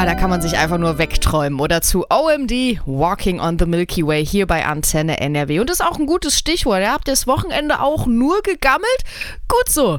Da kann man sich einfach nur wegträumen. Oder zu OMD, Walking on the Milky Way, hier bei Antenne NRW. Und das ist auch ein gutes Stichwort. Ihr habt das Wochenende auch nur gegammelt? Gut so.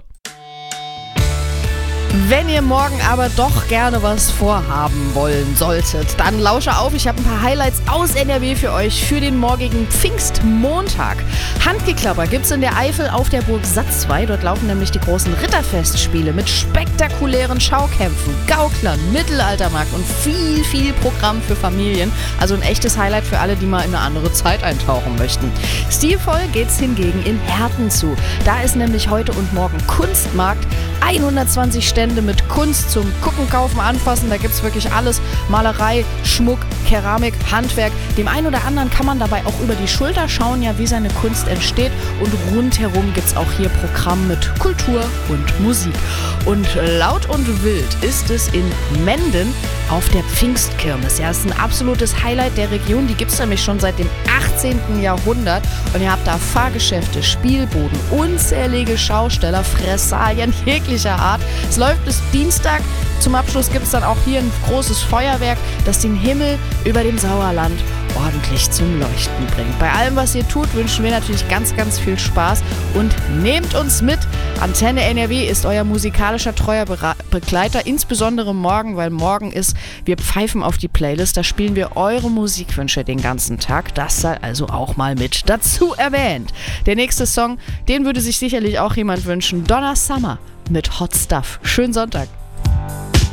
Wenn ihr morgen aber doch gerne was vorhaben wollen solltet, dann lausche auf, ich habe ein paar Highlights aus NRW für euch für den morgigen Pfingstmontag. Handgeklapper gibt's in der Eifel auf der Burg Satzwey. Dort laufen nämlich die großen Ritterfestspiele mit spektakulären Schaukämpfen, Gauklern, Mittelaltermarkt und viel Programm für Familien. Also ein echtes Highlight für alle, die mal in eine andere Zeit eintauchen möchten. Stilvoll geht's hingegen in Herten zu. Da ist nämlich heute und morgen Kunstmarkt. 120 Stände mit Kunst zum Gucken, Kaufen, Anfassen. Da gibt's wirklich alles. Malerei, Schmuck, Keramik, Handwerk. Dem einen oder anderen kann man dabei auch über die Schulter schauen, ja, wie seine Kunst entsteht. Und rundherum gibt's auch hier Programm mit Kultur und Musik. Und laut und wild ist es in Menden auf der Pfingstkirmes. Ja, das ist ein absolutes Highlight der Region. Die gibt's nämlich schon seit dem 18. Jahrhundert. Und ihr habt da Fahrgeschäfte, Spielboden, unzählige Schausteller, Fressalien jeglicher Art. Es läuft bis Dienstag. Zum Abschluss gibt es dann auch hier ein großes Feuerwerk, das den Himmel über dem Sauerland ordentlich zum Leuchten bringt. Bei allem, was ihr tut, wünschen wir natürlich ganz viel Spaß und nehmt uns mit. Antenne NRW ist euer musikalischer treuer Begleiter, insbesondere morgen, weil morgen ist, wir pfeifen auf die Playlist, da spielen wir eure Musikwünsche den ganzen Tag. Das sei also auch mal mit dazu erwähnt. Der nächste Song, den würde sich sicherlich auch jemand wünschen. Donna Summer mit Hot Stuff. Schönen Sonntag.